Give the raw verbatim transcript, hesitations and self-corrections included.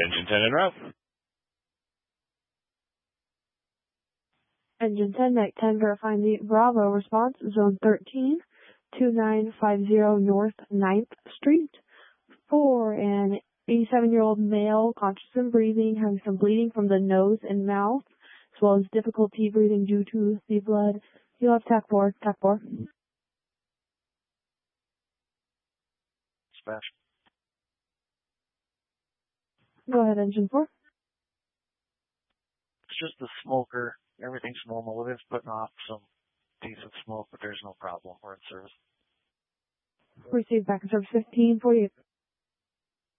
Engine ten en route. Engine ten, Mech ten, verifying the Bravo response, zone thirteen, two nine five zero North ninth Street, for an eighty-seven-year-old male, conscious and breathing, having some bleeding from the nose and mouth, as well as difficulty breathing due to the blood. You'll have TAC four, TAC four. Smash. Go ahead, Engine four. It's just the smoker. Everything's normal. It is putting off some decent smoke, but there's no problem. We're in service. Receive back in service fifteen forty-eight.